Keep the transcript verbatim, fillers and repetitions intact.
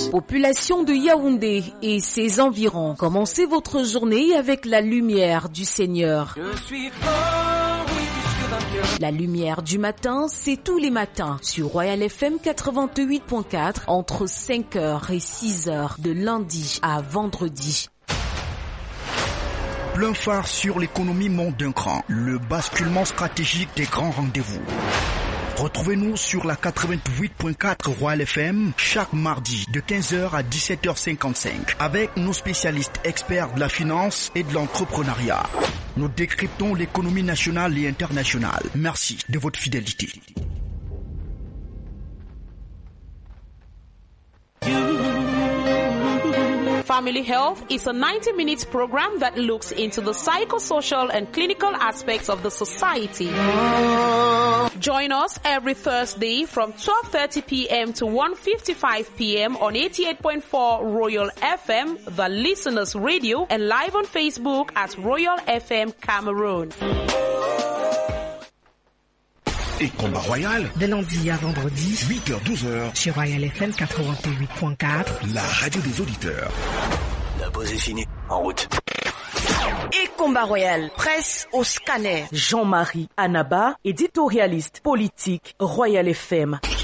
Population de Yaoundé et ses environs, commencez votre journée avec la lumière du Seigneur. Je suis fort, oui, puisque vainqueur. La lumière du matin, c'est tous les matins sur Royal F M quatre-vingt-huit point quatre entre cinq heures et six heures de lundi à vendredi. Plein phare sur l'économie monte d'un cran. Le basculement stratégique des grands rendez-vous. Retrouvez-nous sur la quatre-vingt-huit point quatre Royal F M chaque mardi de quinze heures à dix-sept heures cinquante-cinq avec nos spécialistes experts de la finance et de l'entrepreneuriat. Nous décryptons l'économie nationale et internationale. Merci de votre fidélité. Family Health is a ninety minute program that looks into the psychosocial and clinical aspects of the society. Join us every Thursday from twelve thirty p.m. to one fifty-five p.m. on eighty-eight point four Royal F M, the Listeners Radio, and live on Facebook at Royal F M Cameroon. Et Combat Royal, de lundi à vendredi, huit heures douze heures, sur Royal F M quatre-vingt-huit point quatre, la radio des auditeurs. La pause est finie, en route. Et Combat Royal, presse au scanner. Jean-Marie Anaba, éditorialiste politique, Royal F M.